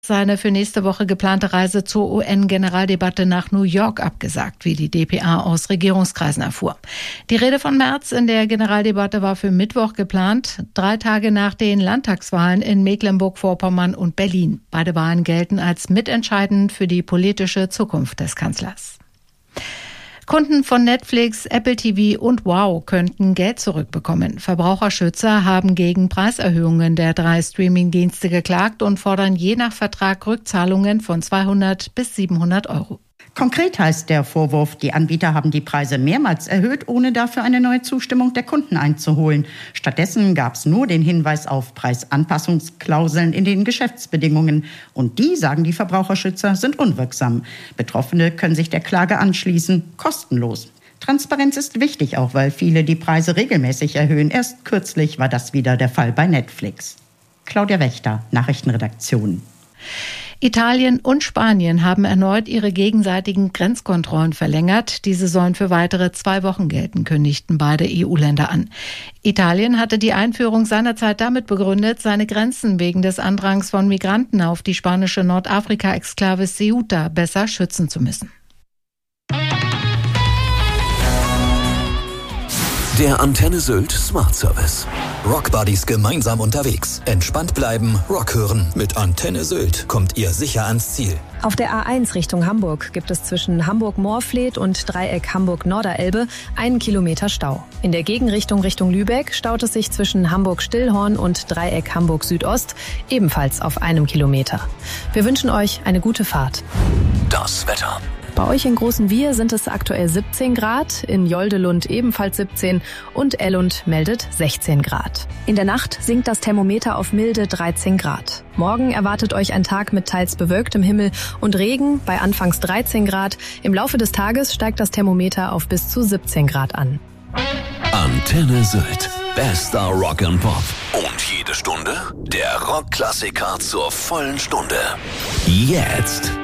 seine für nächste Woche geplante Reise zur UN-Generaldebatte nach New York abgesagt, wie die dpa aus Regierungskreisen erfuhr. Die Rede von Merz in der Generaldebatte war für Mittwoch geplant, 3 Tage nach den Landtagswahlen in Mecklenburg-Vorpommern und Berlin. Beide Wahlen gelten als mitentscheidend für die politische Zukunft des Kanzlers. Kunden von Netflix, Apple TV und Wow könnten Geld zurückbekommen. Verbraucherschützer haben gegen Preiserhöhungen der 3 Streamingdienste geklagt und fordern je nach Vertrag Rückzahlungen von 200 bis 700 Euro. Konkret heißt der Vorwurf, die Anbieter haben die Preise mehrmals erhöht, ohne dafür eine neue Zustimmung der Kunden einzuholen. Stattdessen gab es nur den Hinweis auf Preisanpassungsklauseln in den Geschäftsbedingungen. Und die, sagen die Verbraucherschützer, sind unwirksam. Betroffene können sich der Klage anschließen, kostenlos. Transparenz ist wichtig, auch weil viele die Preise regelmäßig erhöhen. Erst kürzlich war das wieder der Fall bei Netflix. Claudia Wächter, Nachrichtenredaktion. Italien und Spanien haben erneut ihre gegenseitigen Grenzkontrollen verlängert. Diese sollen für weitere 2 Wochen gelten, kündigten beide EU-Länder an. Italien hatte die Einführung seinerzeit damit begründet, seine Grenzen wegen des Andrangs von Migranten auf die spanische Nordafrika-Exklave Ceuta besser schützen zu müssen. Der Antenne Sylt Smart Service. Rockbuddies gemeinsam unterwegs. Entspannt bleiben, Rock hören. Mit Antenne Sylt kommt ihr sicher ans Ziel. Auf der A1 Richtung Hamburg gibt es zwischen Hamburg-Moorfleet und Dreieck Hamburg-Norderelbe 1 Kilometer Stau. In der Gegenrichtung Richtung Lübeck staut es sich zwischen Hamburg-Stillhorn und Dreieck Hamburg-Südost ebenfalls auf 1 Kilometer. Wir wünschen euch eine gute Fahrt. Das Wetter. Bei euch in Großenwier sind es aktuell 17 Grad, in Joldelund ebenfalls 17 und Ellund meldet 16 Grad. In der Nacht sinkt das Thermometer auf milde 13 Grad. Morgen erwartet euch ein Tag mit teils bewölktem Himmel und Regen bei anfangs 13 Grad. Im Laufe des Tages steigt das Thermometer auf bis zu 17 Grad an. Antenne Sylt. Bester Rock and Pop. Und jede Stunde der Rockklassiker zur vollen Stunde. Jetzt.